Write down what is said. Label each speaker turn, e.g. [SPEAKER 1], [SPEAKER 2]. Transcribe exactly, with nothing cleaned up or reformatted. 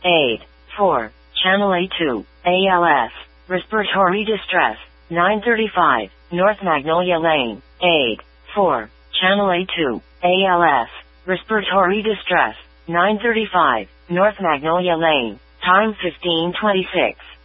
[SPEAKER 1] aid. four. Channel A two, A L S, respiratory distress, nine thirty-five, North Magnolia Lane, aid. four. Channel A two, A L S, respiratory distress, nine thirty-five, North Magnolia Lane, time fifteen twenty-six.